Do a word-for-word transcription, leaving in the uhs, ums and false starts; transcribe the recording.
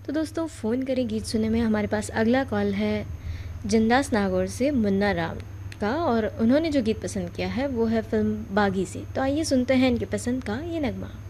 तो दोस्तों फ़ोन करें गीत सुनने में हमारे पास अगला कॉल है जिंदास नागौर से मुन्ना राम का, और उन्होंने जो गीत पसंद किया है वो है फ़िल्म बागी से। तो आइए सुनते हैं इनकी पसंद का ये नगमा।